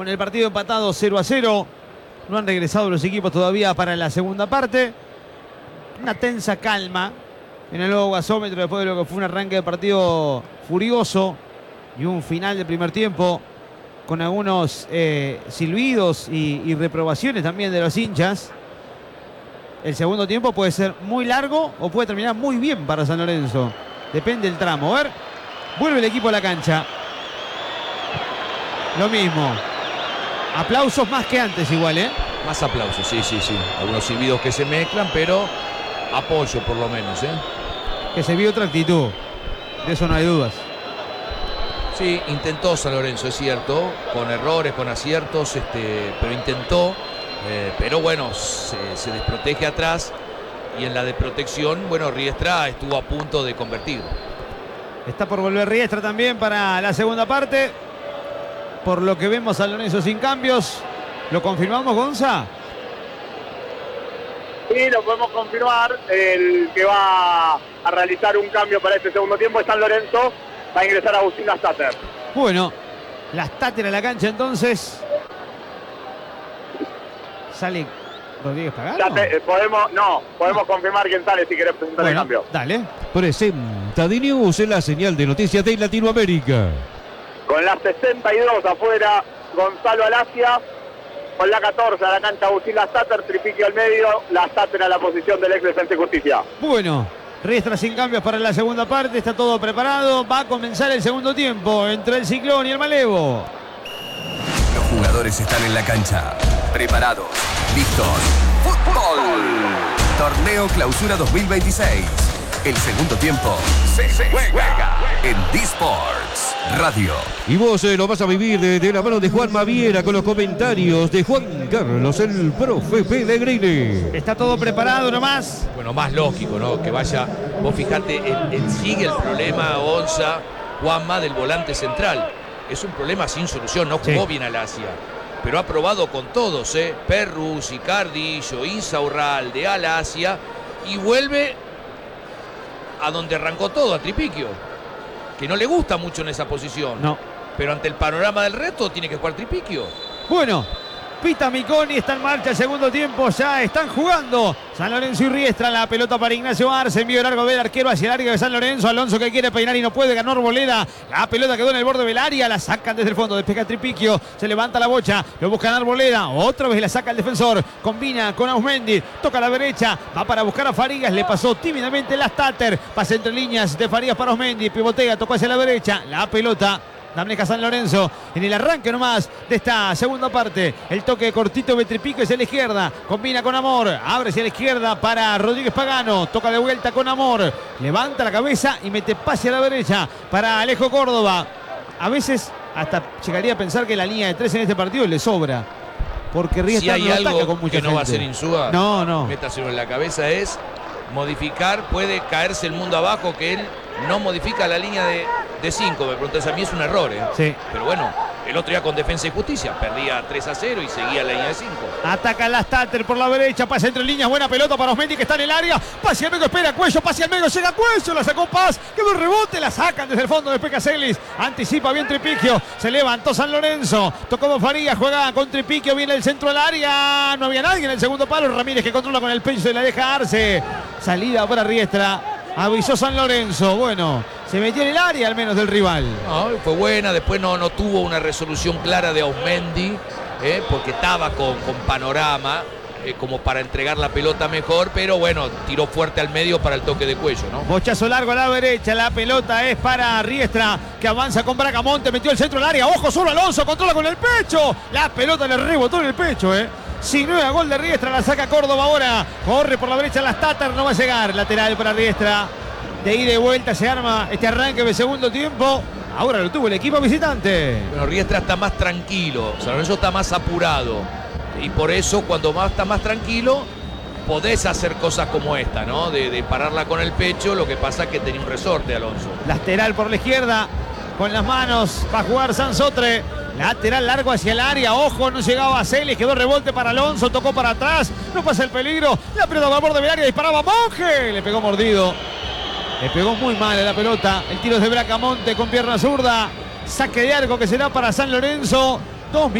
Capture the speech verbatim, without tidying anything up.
con el partido empatado cero a cero. No han regresado los equipos todavía para la segunda parte. Una tensa calma en el nuevo gasómetro después de lo que fue un arranque de partido furioso y un final de primer tiempo con algunos eh, silbidos y, y reprobaciones también de los hinchas. El segundo tiempo puede ser muy largo o puede terminar muy bien para San Lorenzo. Depende del tramo. A ver, vuelve el equipo a la cancha. Lo mismo. Aplausos más que antes igual, ¿eh? Más aplausos, sí, sí, sí. Algunos silbidos que se mezclan, pero apoyo por lo menos, ¿eh? Que se vio otra actitud. De eso no hay dudas. Sí, intentó San Lorenzo, es cierto. Con errores, con aciertos, este, pero intentó. Eh, pero bueno, se, se desprotege atrás. Y en la desprotección, bueno, Riestra estuvo a punto de convertir. Está por volver Riestra también para la segunda parte. Por lo que vemos a Lorenzo sin cambios. ¿Lo confirmamos, Gonza? Sí, lo podemos confirmar. El que va a realizar un cambio para este segundo tiempo es San Lorenzo. Va a ingresar a Agustín Lastater. Bueno, Lastater a la cancha entonces. Sale Rodríguez Pagano. Ya te, eh, podemos, no, podemos confirmar quién sale si querés presentar bueno, el cambio. Dale. Presenta D News en la señal de noticias de Latinoamérica. Con la sesenta y dos afuera, Gonzalo Alacia. Con la catorce a la cancha Agustín Lastater, Tripiquio al medio, Lastater a la posición del ex Defensa y Justicia. Bueno, Riestra sin cambios para la segunda parte, está todo preparado. Va a comenzar el segundo tiempo entre el Ciclón y el Malevo. Los jugadores están en la cancha, preparados, listos. ¡Fútbol! Torneo Clausura dos mil veintiséis. El segundo tiempo se juega en D-Sports Radio. Y vos eh, lo vas a vivir de, de la mano de Juan Maviera con los comentarios de Juan Carlos, el profe Pellegrini. Está todo preparado nomás. Bueno, más lógico, ¿no? Que vaya, vos fijate, él, él sigue el problema, Onza, Juanma, del volante central. Es un problema sin solución, no jugó sí. bien al Asia. Pero ha probado con todos, ¿eh? Perrus, Icardi, Insaurral, de Al Asia. Y vuelve a donde arrancó todo, a Tripiquio, que no le gusta mucho en esa posición. No. Pero ante el panorama del reto tiene que jugar Tripiquio. Bueno, pita Miconi, está en marcha el segundo tiempo, ya están jugando San Lorenzo y Riestra. La pelota para Ignacio Arce, envío largo del arquero hacia el área de San Lorenzo. Alonso que quiere peinar y no puede, ganó Arboleda. La pelota quedó en el borde del área, la sacan desde el fondo, despega Tripiquio, se levanta la bocha, lo buscan Arboleda, otra vez la saca el defensor, combina con Ausmendi, toca a la derecha, va para buscar a Farigas, le pasó tímidamente Lastater, pasa entre líneas de Farigas para Ausmendi, pivotea, tocó hacia la derecha, la pelota la maneja San Lorenzo en el arranque nomás de esta segunda parte. El toque cortito de Tripiquio hacia la izquierda. Combina con Amor. Abre hacia la izquierda para Rodríguez Pagano. Toca de vuelta con Amor. Levanta la cabeza y mete pase a la derecha para Alejo Córdoba. A veces hasta llegaría a pensar que la línea de tres en este partido le sobra. Porque Riestra si hay no algo ataca con mucha que gente. No va a ser Insúa. No, no. Métaselo en la cabeza es modificar. Puede caerse el mundo abajo que él no modifica la línea de de cinco, me preguntas a mí, es un error, ¿eh? Sí. Pero bueno, el otro día con Defensa y Justicia perdía tres a cero y seguía la línea de cinco. Ataca Lastater por la derecha, pasa entre líneas, buena pelota para Osmendi que está en el área, pase al medio, espera Cuello, pase al medio, llega Cuello, la sacó Paz, quedó el rebote, la sacan desde el fondo de Pecacelis, anticipa bien Tripiquio, se levantó San Lorenzo, tocó Farías, juega con Tripiquio, viene el centro del área, no había nadie en el segundo palo, Ramírez que controla con el pecho, se la deja Arce, salida para Riestra. Avisó San Lorenzo, bueno, se metió en el área al menos del rival. No, fue buena, después no, no tuvo una resolución clara de Ausmendi, eh, porque estaba con, con panorama, eh, como para entregar la pelota mejor, pero bueno, tiró fuerte al medio para el toque de Cuello, ¿no? Bochazo largo a la derecha, la pelota es para Riestra, que avanza con Bracamonte, metió el centro del área, ojo solo Alonso, controla con el pecho, la pelota le rebotó en el pecho, eh. Si no era gol de Riestra, la saca Córdoba ahora. Corre por la derecha Lastater, no va a llegar. Lateral para Riestra. De ida y vuelta se arma este arranque de segundo tiempo. Ahora lo tuvo el equipo visitante. Bueno, Riestra está más tranquilo. San Lorenzo está más apurado. Y por eso, cuando más está más tranquilo, podés hacer cosas como esta, ¿no? De, de pararla con el pecho. Lo que pasa es que tenía un resorte, Alonso. Lateral por la izquierda. Con las manos va a jugar Sansotre. Lateral largo hacia el área, ojo, no llegaba a Celis, quedó rebote para Alonso, tocó para atrás, no pasa el peligro, la pelota va al borde del área, disparaba Monge, le pegó mordido, le pegó muy mal a la pelota, el tiro es de Bracamonte con pierna zurda, saque de arco que será para San Lorenzo, dos